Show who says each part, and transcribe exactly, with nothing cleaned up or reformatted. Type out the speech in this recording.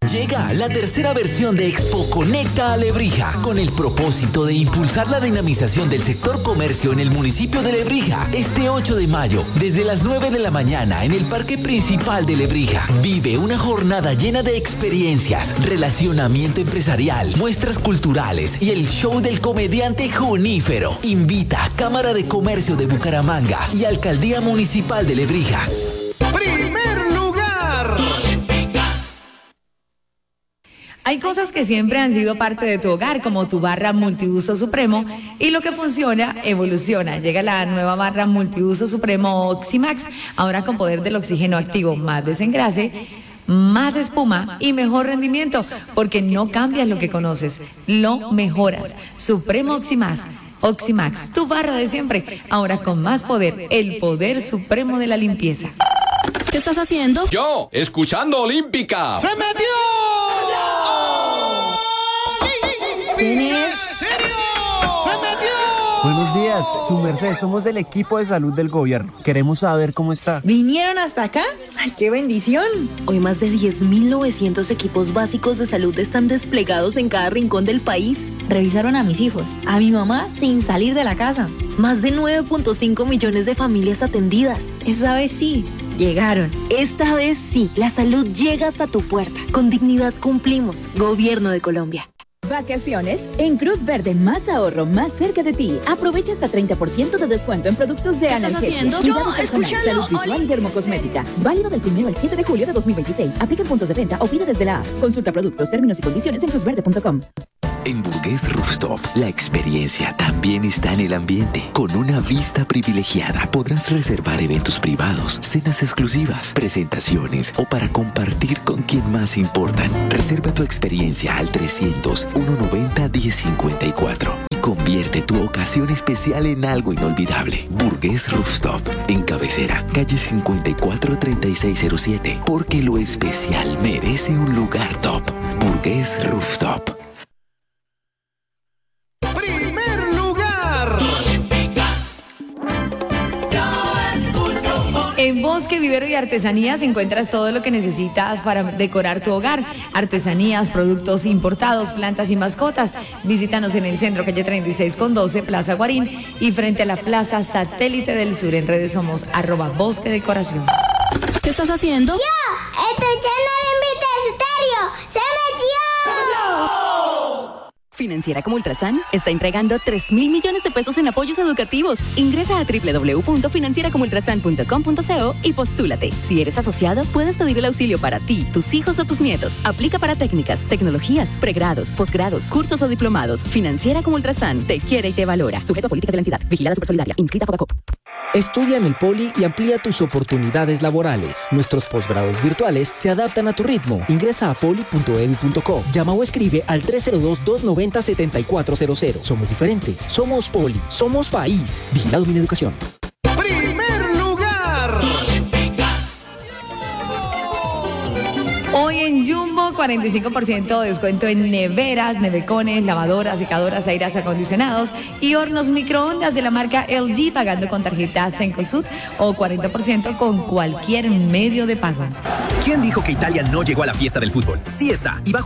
Speaker 1: Llega la tercera versión de Expo Conecta a Lebrija, con el propósito de impulsar la dinamización del sector comercio en el municipio de Lebrija. Este ocho de mayo, desde las nueve de la mañana, en el Parque Principal de Lebrija, vive una jornada llena de experiencias, relacionamiento empresarial, muestras culturales y el show del comediante Junífero. Invita a Cámara de Comercio de Bucaramanga y Alcaldía Municipal de Lebrija.
Speaker 2: ¡Primer lugar!
Speaker 3: Hay cosas que siempre han sido parte de tu hogar, como tu barra multiuso supremo, y lo que funciona, evoluciona. Llega la nueva barra multiuso supremo Oximax, ahora con poder del oxígeno activo, más desengrase, más espuma y mejor rendimiento, porque no cambias lo que conoces, lo mejoras. Supremo Oximax, Oximax, tu barra de siempre, ahora con más poder, el poder supremo de la limpieza.
Speaker 4: ¿Qué estás haciendo?
Speaker 5: Yo, escuchando Olímpica.
Speaker 2: ¡Se metió!
Speaker 4: ¿Quién es?
Speaker 6: Buenos días, su merced, somos del equipo de salud del gobierno. Queremos saber cómo está.
Speaker 7: ¿Vinieron hasta acá? ¡Ay, qué bendición!
Speaker 4: Hoy más de diez mil novecientos equipos básicos de salud están desplegados en cada rincón del país.
Speaker 7: Revisaron a mis hijos, a mi mamá, sin salir de la casa.
Speaker 4: Más de nueve punto cinco millones de familias atendidas.
Speaker 7: Esta vez sí, llegaron.
Speaker 4: Esta vez sí, la salud llega hasta tu puerta. Con dignidad cumplimos. Gobierno de Colombia.
Speaker 8: Vacaciones en Cruz Verde, más ahorro, más cerca de ti. Aprovecha hasta treinta por ciento de descuento en productos de analgesia, cuidado personal, salud visual y dermocosmética. Válido del primero al siete de julio de dos mil veintiséis. Aplica en puntos de venta o pide desde la app. Consulta productos, términos y condiciones en cruz verde punto com.
Speaker 1: En Burgués Rooftop, la experiencia también está en el ambiente. Con una vista privilegiada, podrás reservar eventos privados, cenas exclusivas, presentaciones o para compartir con quien más importan. Reserva tu experiencia al trescientos, ciento noventa, diez cincuenta y cuatro y convierte tu ocasión especial en algo inolvidable. Burgués Rooftop, en Cabecera, calle cincuenta y cuatro, treinta y seis cero siete, porque lo especial merece un lugar top. Burgués Rooftop.
Speaker 3: En Bosque, Vivero y Artesanías encuentras todo lo que necesitas para decorar tu hogar. Artesanías, productos importados, plantas y mascotas. Visítanos en el centro, calle treinta y seis con doce, Plaza Guarín, y frente a la Plaza Satélite del Sur. En redes somos arroba Bosque Decoración.
Speaker 4: ¿Qué estás haciendo?
Speaker 9: Yo, estoy echando el invitatorio. ¡Se metió!
Speaker 8: Financiera como Ultrasan está entregando tres mil millones de pesos en apoyos educativos. Ingresa a doble u doble u doble u punto financiera como ultrasan punto com punto co y postúlate. Si eres asociado, puedes pedir el auxilio para ti, tus hijos o tus nietos. Aplica para técnicas, tecnologías, pregrados, posgrados, cursos o diplomados. Financiera como Ultrasan te quiere y te valora. Sujeto a políticas de la entidad. Vigilada Supersolidaria. Inscrita Focacop.
Speaker 10: Estudia en el Poli y amplía tus oportunidades laborales. Nuestros posgrados virtuales se adaptan a tu ritmo. Ingresa a poli punto edu punto co. Llama o escribe al tres cero dos, dos nueve cero, siete cuatro cero cero. Somos diferentes. Somos Poli. Somos país. Vigilado Mineducación.
Speaker 2: ¡Primer lugar!
Speaker 3: Hoy en Jumbo, cuarenta y cinco por ciento de descuento en neveras, nevecones, lavadoras, secadoras, aires acondicionados y hornos microondas de la marca L G, pagando con tarjeta Cencosud o cuarenta por ciento con cualquier medio de pago.
Speaker 11: ¿Quién dijo que Italia no llegó a la fiesta del fútbol? Sí está, y bajo